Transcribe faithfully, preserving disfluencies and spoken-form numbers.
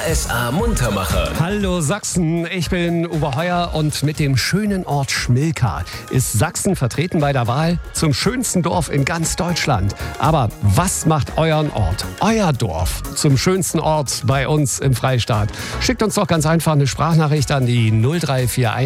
S A Muntermacher. Hallo Sachsen, ich bin Uwe Heuer und mit dem schönen Ort Schmilka ist Sachsen vertreten bei der Wahl zum schönsten Dorf in ganz Deutschland. Aber was macht euren Ort, euer Dorf zum schönsten Ort bei uns im Freistaat? Schickt uns doch ganz einfach eine Sprachnachricht an die null drei vier eins